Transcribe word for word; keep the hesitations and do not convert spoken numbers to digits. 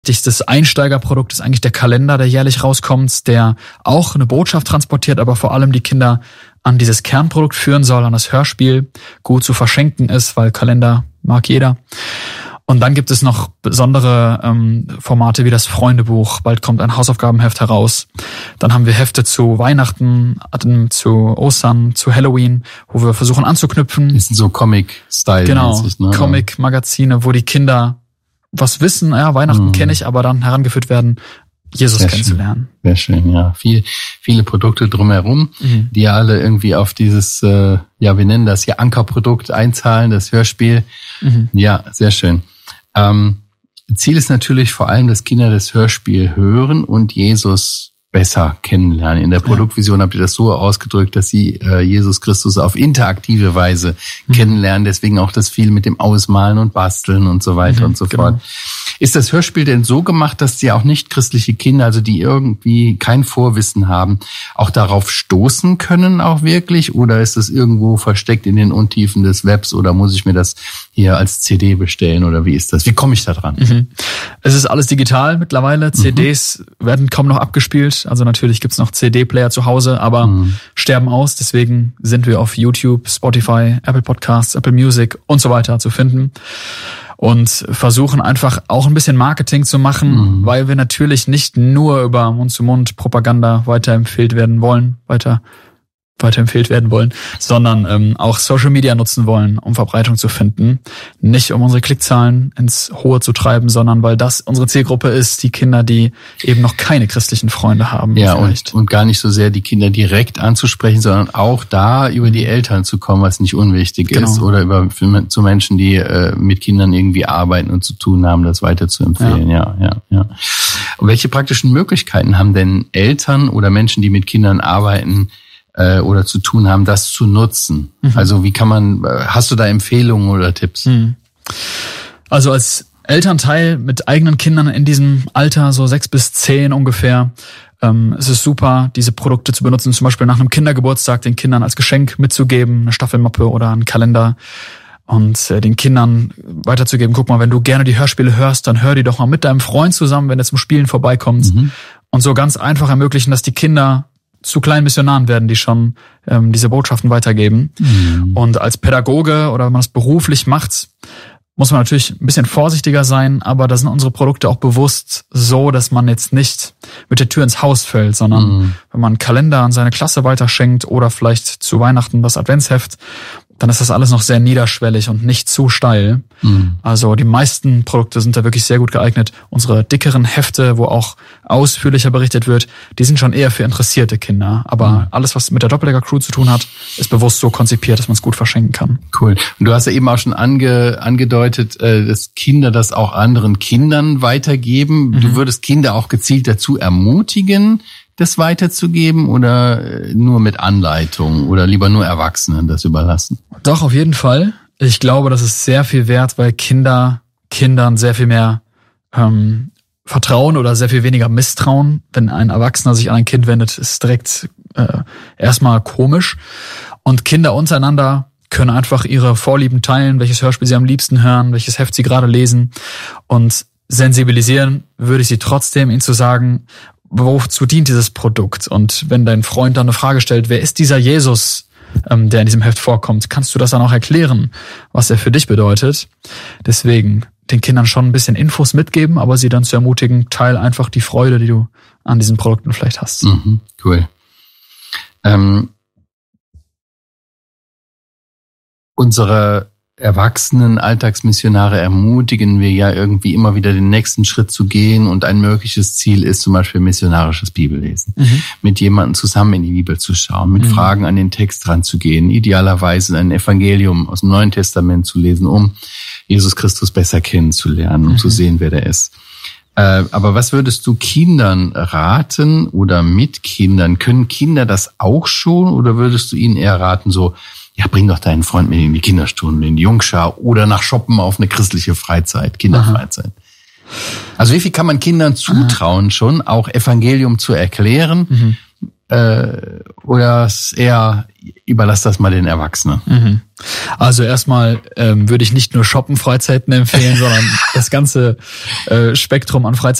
Das Einsteigerprodukt ist eigentlich der Kalender, der jährlich rauskommt, der auch eine Botschaft transportiert, aber vor allem die Kinder an dieses Kernprodukt führen soll, an das Hörspiel, gut zu verschenken ist, weil Kalender mag jeder. Und dann gibt es noch besondere ähm, Formate wie das Freundebuch. Bald kommt ein Hausaufgabenheft heraus. Dann haben wir Hefte zu Weihnachten, zu Ostern, zu Halloween, wo wir versuchen anzuknüpfen. Das sind so Comic-Style. Genau, ne? Comic-Magazine, wo die Kinder was wissen. Ja, Weihnachten mhm. kenne ich, aber dann herangeführt werden, Jesus Sehr kennenzulernen. Schön. Sehr schön, ja. Viel, viele Produkte drumherum, mhm. die alle irgendwie auf dieses, äh, ja, wir nennen das hier Ankerprodukt einzahlen, das Hörspiel. Mhm. Ja, sehr schön. Ähm, Ziel ist natürlich vor allem, dass Kinder das Hörspiel hören und Jesus besser kennenlernen. In der Produktvision habt ihr das so ausgedrückt, dass sie äh, Jesus Christus auf interaktive Weise mhm. kennenlernen. Deswegen auch das viel mit dem Ausmalen und Basteln und so weiter mhm, und so genau. fort. Ist das Hörspiel denn so gemacht, dass die auch nicht christliche Kinder, also die irgendwie kein Vorwissen haben, auch darauf stoßen können auch wirklich? Oder ist das irgendwo versteckt in den Untiefen des Webs? Oder muss ich mir das hier als C D bestellen? Oder wie ist das? Wie komme ich da dran? Mhm. Es ist alles digital mittlerweile. C Ds mhm. werden kaum noch abgespielt. Also natürlich gibt's noch C D-Player zu Hause, aber mhm. sterben aus. Deswegen sind wir auf YouTube, Spotify, Apple Podcasts, Apple Music und so weiter zu finden. Und versuchen einfach auch ein bisschen Marketing zu machen, mhm. weil wir natürlich nicht nur über Mund-zu-Mund-Propaganda weiterempfehlt werden wollen, weiter weiterempfehlt werden wollen, sondern ähm, auch Social Media nutzen wollen, um Verbreitung zu finden. Nicht um unsere Klickzahlen ins Hohe zu treiben, sondern weil das unsere Zielgruppe ist, die Kinder, die eben noch keine christlichen Freunde haben. Ja, und, und gar nicht so sehr die Kinder direkt anzusprechen, sondern auch da über die Eltern zu kommen, was nicht unwichtig genau. ist, oder über zu Menschen, die äh, mit Kindern irgendwie arbeiten und zu tun haben, das weiter zu empfehlen. Ja, ja, ja. ja. Und welche praktischen Möglichkeiten haben denn Eltern oder Menschen, die mit Kindern arbeiten, oder zu tun haben, das zu nutzen? Mhm. Also wie kann man, hast du da Empfehlungen oder Tipps? Mhm. Also als Elternteil mit eigenen Kindern in diesem Alter, so sechs bis zehn ungefähr, ähm, es ist super, diese Produkte zu benutzen, zum Beispiel nach einem Kindergeburtstag den Kindern als Geschenk mitzugeben, eine Staffelmappe oder einen Kalender und äh, den Kindern weiterzugeben, guck mal, wenn du gerne die Hörspiele hörst, dann hör die doch mal mit deinem Freund zusammen, wenn er zum Spielen vorbeikommt mhm. und so ganz einfach ermöglichen, dass die Kinder zu kleinen Missionaren werden, die schon ähm, diese Botschaften weitergeben. Mhm. Und als Pädagoge oder wenn man es beruflich macht, muss man natürlich ein bisschen vorsichtiger sein, aber da sind unsere Produkte auch bewusst so, dass man jetzt nicht mit der Tür ins Haus fällt, sondern mhm. wenn man einen Kalender an seine Klasse weiterschenkt oder vielleicht zu Weihnachten das Adventsheft, dann ist das alles noch sehr niederschwellig und nicht zu steil. Mhm. Also die meisten Produkte sind da wirklich sehr gut geeignet. Unsere dickeren Hefte, wo auch ausführlicher berichtet wird, die sind schon eher für interessierte Kinder. Aber mhm. alles, was mit der Doppeldecker-Crew zu tun hat, ist bewusst so konzipiert, dass man es gut verschenken kann. Cool. Und du hast ja eben auch schon ange, angedeutet, dass Kinder das auch anderen Kindern weitergeben. Mhm. Du würdest Kinder auch gezielt dazu ermutigen, das weiterzugeben oder nur mit Anleitung oder lieber nur Erwachsenen das überlassen? Doch, auf jeden Fall. Ich glaube, das ist sehr viel wert, weil Kinder Kindern sehr viel mehr ähm, vertrauen oder sehr viel weniger misstrauen. Wenn ein Erwachsener sich an ein Kind wendet, ist direkt äh, erstmal komisch. Und Kinder untereinander können einfach ihre Vorlieben teilen, welches Hörspiel sie am liebsten hören, welches Heft sie gerade lesen. Und sensibilisieren würde ich sie trotzdem, ihnen zu sagen, wozu dient dieses Produkt? Und wenn dein Freund dann eine Frage stellt, wer ist dieser Jesus, ähm, der in diesem Heft vorkommt, kannst du das dann auch erklären, was er für dich bedeutet? Deswegen den Kindern schon ein bisschen Infos mitgeben, aber sie dann zu ermutigen, teil einfach die Freude, die du an diesen Produkten vielleicht hast. Mhm, cool. Ähm, unsere erwachsenen Alltagsmissionare ermutigen wir ja irgendwie immer wieder den nächsten Schritt zu gehen, und ein mögliches Ziel ist zum Beispiel missionarisches Bibellesen. Mhm. Mit jemandem zusammen in die Bibel zu schauen, mit mhm. Fragen an den Text ranzugehen, idealerweise ein Evangelium aus dem Neuen Testament zu lesen, um Jesus Christus besser kennenzulernen, um mhm. zu sehen, wer der ist. Äh, aber was würdest du Kindern raten oder mit Kindern? Können Kinder das auch schon, oder würdest du ihnen eher raten, so, ja, bring doch deinen Freund mit in die Kinderstunden, in die Jungschar oder nach Shoppen auf eine christliche Freizeit, Kinderfreizeit. Aha. Also wie viel kann man Kindern zutrauen, Aha. schon auch Evangelium zu erklären, mhm. äh, oder ist eher, überlass das mal den Erwachsenen? Mhm. Also erstmal ähm, würde ich nicht nur Shoppen Freizeiten empfehlen, sondern das ganze äh, Spektrum an Freizeiten